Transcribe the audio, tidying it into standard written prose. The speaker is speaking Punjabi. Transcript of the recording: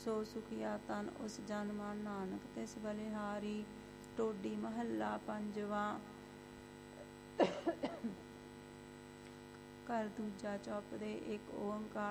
ਸੋ ਸੁਖੀਆ ਤਨ ਉਸ ਜਨ ਮਨ ਨਾਨਕ ਤਿਸ ਬਲਿਹਾਰੀ। ਟੋਡੀ ਮਹੱਲਾ ਪੰਜਵਾਂ। ਘਰ ਦੂਜਾ ਚੌਪਦੇ। ਇੱਕ ਓੰਕਾਰ